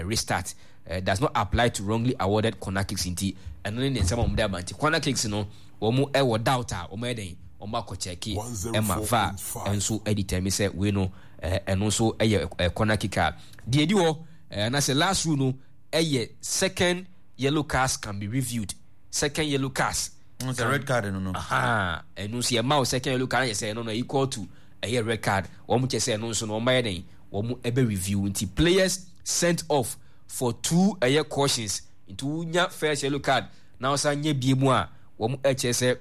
restart does not apply to wrongly awarded corner kicks inti and only in some of them anti corner kicks no omo e wo doubt a omo eden omo akocheki e ma va enso edit me say we no eno so corner kicker the edi wo na say last rule no second yellow cards can be reviewed. Second yellow cards. It's a red card, no. Aha. And no see a mouse second yellow card. You say no equal to a red card. One much say no so no my name. One mu ebe review until players sent off for 2 cautions into nya first yellow card. Now say nye biemu a one mu say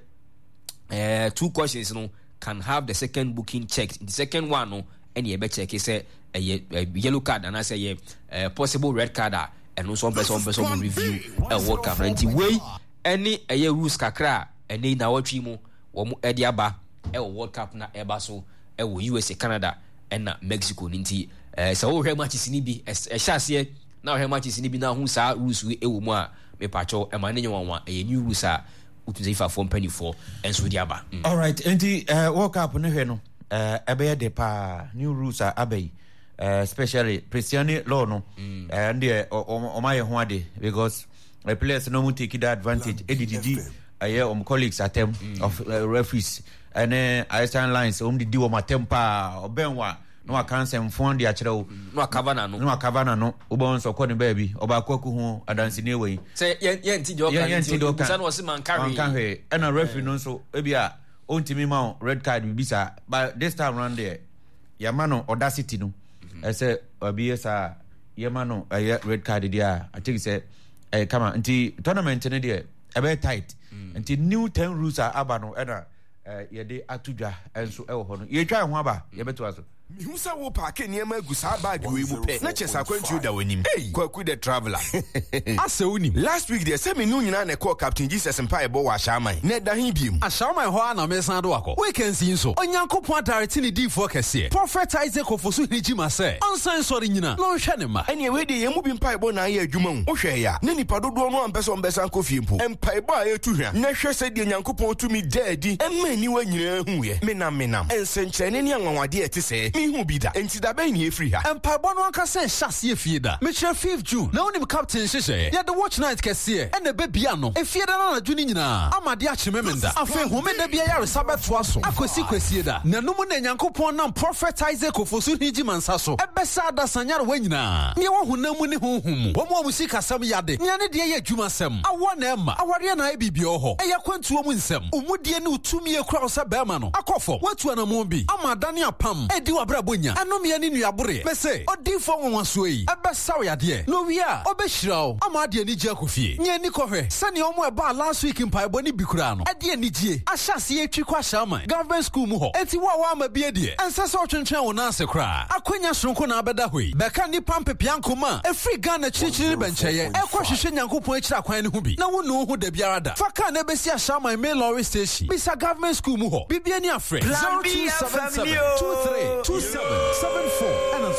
2 cautions no can have the second booking checked. The second one no any ebe check say a yellow card and I say possible red card and no some person review a World Cup 90 way any rules kakra and na watchi mu wo mu edi aba World Cup na eba so USA Canada and na Mexico ninti so wo hwe matches ni bi ehyaase na hwe matches ni bi na hu sa rules we ewo mu a me pacho e ma ne nwanwa new rules a utunze ifa for penny for enso di aba all right enti World Cup ne hwe no ebe de pa new rules a abai especially Christiani law no and o my ho ade because the players no mu take that advantage eddd colleagues at them of referees and Iceland lines the di o matempa obenwa no akanse mfon de akere no akavana no obon so kone baby obakwaku ho adansi ne wey say yenti do kan san was man carry and a referee no so ebia ontimi ma red card bisa but this time round there yamano audacity no I say obiesa yamano red card there I think say come on until tournament ne there a bit tight until new 10 rules are abano ena yede atudwa enso e wo ho no ye twa ho aba ye beto aso mihu sa wo paake niam agusa bag we mu pe na chesa kwantu da wanim kwaku the traveler asa unim last week there say me nu nyina na call Captain Jesus mpa ebo wa shaman na da hin biem ashaman ho ana me san do akọ weekend sin so onyankopon direct ni D4 kese prophet Isaac ofosu hijima say ansan sori nyina no hwe ne ma ene we de yemu bi mpa ebo na ya adwuma mu hwe ya na nipa dodo no ampeso mbesa nko fie mpo mpa ebo a etu hwa na hwe se de nyankopon tumi daadi emma ni wa nyina hu ye menam ensenkyene ne anwanwade ete se hu bida enti da ben ye free ha empabo no anka se hyase efie da me 5th June na onim captain hyehyɛ ya the watch night kɛse ene bebia no efie da na adwuni nyina amade akyememenda afi homenda bia ya resabeto aso akosi kwasie da nanum na nyankopɔn nam prophet Isaac ofosu hiji mansa so ebesa da sanyare wa nyina ne wo honam ne honhum wo mo musika sam yade nya ne de ye adwuma sam awo na ema aware na ebibia ho eya kwantuo mu nsam umudie ne utumi ekura osa bema no akɔfo watu anamo bi amadane apam edi wabra bonya anomia ni nuabore mese odifo nwanso yi ebesaw yade no wi a obehiraw amade ani gye akofie nya ni kohwe sane omo eba last week mpa ebo ni bikura no ade ani gye ahyase etwi kwa shaman government school mu ho enti wa ma bie de ensese otwentwen wo na ase kra akonya sonko na abeda hoi beka ni pampe piankoma efri Ghana chirichiri bencheye ekwa hwehwe nyankopon akira kwan ne ho bi na wo no ho da biara da faka na besi shaman main lorry station bisa government school mu ho bibia ni afre 0277232774 and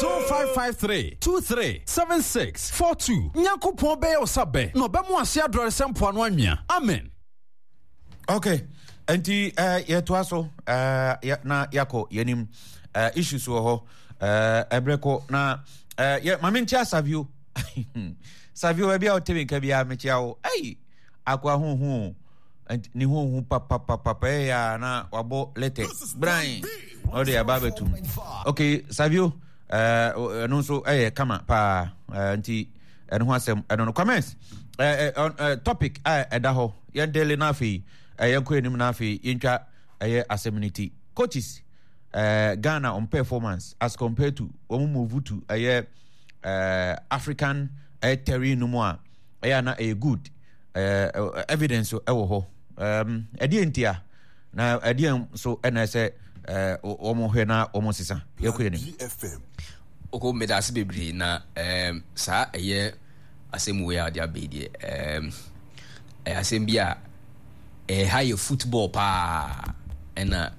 0553237642 nyankopon be yo sabe no be mo ase adore sempo no anwea amen. Okay enti yeto aso na yako yenim issues wo ho ebreko na mamintia Savio Savio bia o temi ka bia mechia o akwa hu ni hu papa ya na wabo lete brain ode ya babetum. Okay Savio no so kama pa nti eno ho asem eno comments topic edaho ye daily na fi yenko enim na fi yintwa assemnity coaches Ghana on performance as compared to move to African terrain no more na good evidence ewo ho edientia na edien so na say omo hwe na omo sisa yeko yenim oko medase bebre na sa asem we ade abedie asem bia high football pa na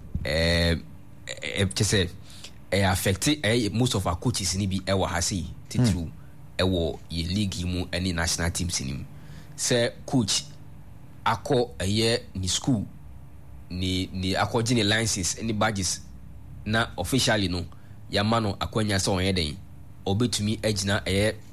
say affect most of our coaches ni bi ewa hasi titru ewo ye league mu any national teams ni say coach akọ ni school ni akọ license any badges na officially no yamano akwanya so on yeden obetumi agina